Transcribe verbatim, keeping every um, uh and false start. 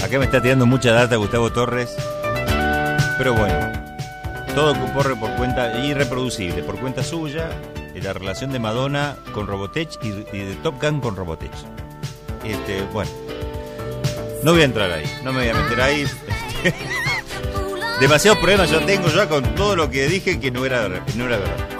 Acá me está tirando mucha data Gustavo Torres. Pero bueno, todo corre por cuenta, irreproducible, por cuenta suya. La relación de Madonna con Robotech y, y de Top Gun con Robotech. Este, bueno, no voy a entrar ahí, no me voy a meter ahí. Demasiados problemas yo tengo ya con todo lo que dije que no era, no era verdad.